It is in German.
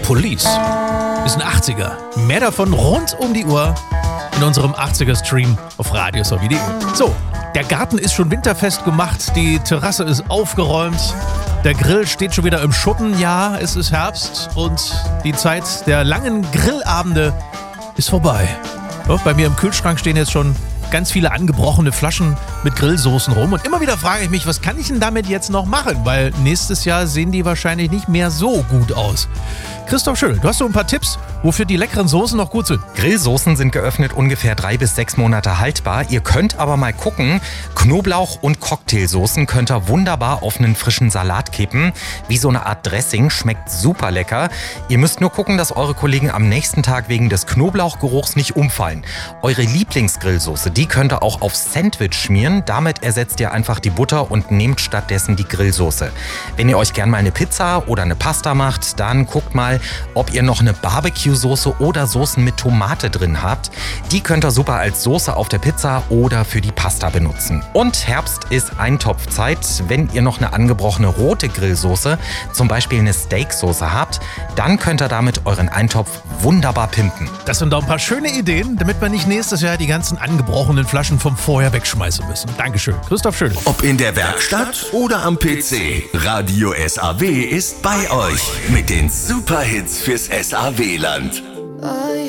Police ist ein 80er. Mehr davon rund um die Uhr in unserem 80er-Stream auf radiosaw.de. So, der Garten ist schon winterfest gemacht, die Terrasse ist aufgeräumt, der Grill steht schon wieder im Schuppen. Ja, es ist Herbst und die Zeit der langen Grillabende ist vorbei. Oh, bei mir im Kühlschrank stehen jetzt schon ganz viele angebrochene Flaschen mit Grillsoßen rum. Und immer wieder frage ich mich, was kann ich denn damit jetzt noch machen? Weil nächstes Jahr sehen die wahrscheinlich nicht mehr so gut aus. Christoph Schöll, du hast so ein paar Tipps, wofür die leckeren Soßen noch gut sind. Grillsoßen sind geöffnet ungefähr 3 bis 6 Monate haltbar. Ihr könnt aber mal gucken, Knoblauch- und Cocktailsoßen könnt ihr wunderbar auf einen frischen Salat kippen. Wie so eine Art Dressing, schmeckt super lecker. Ihr müsst nur gucken, dass eure Kollegen am nächsten Tag wegen des Knoblauchgeruchs nicht umfallen. Eure Lieblingsgrillsoße, die könnt ihr auch aufs Sandwich schmieren. Damit ersetzt ihr einfach die Butter und nehmt stattdessen die Grillsoße. Wenn ihr euch gern mal eine Pizza oder eine Pasta macht, dann guckt mal, ob ihr noch eine Barbecue-Soße oder Soßen mit Tomate drin habt. Die könnt ihr super als Soße auf der Pizza oder für die Pasta benutzen. Und Herbst ist Eintopfzeit. Wenn ihr noch eine angebrochene rote Grillsoße, zum Beispiel eine Steaksoße habt, dann könnt ihr damit euren Eintopf wunderbar pimpen. Das sind doch ein paar schöne Ideen, damit wir nicht nächstes Jahr die ganzen angebrochenen Flaschen vom Vorjahr wegschmeißen müssen. Dankeschön. Christoph Schöll. Ob in der Werkstatt oder am PC, Radio SAW ist bei euch mit den Superhits fürs SAW-Land.